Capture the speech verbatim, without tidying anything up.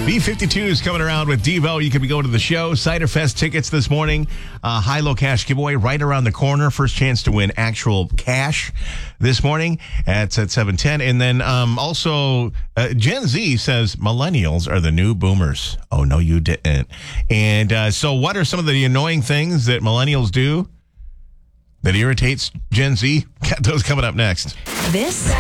B fifty-two is coming around with Devo. You could be going to the show. Cider Fest tickets this morning. Uh, high-low cash giveaway right around the corner. First chance to win actual cash this morning at, at seven ten. And then um, also, uh, Gen Z says millennials are the new boomers. Oh, no, you didn't. And uh, so what are some of the annoying things that millennials do that irritates Gen Z? Got those coming up next. This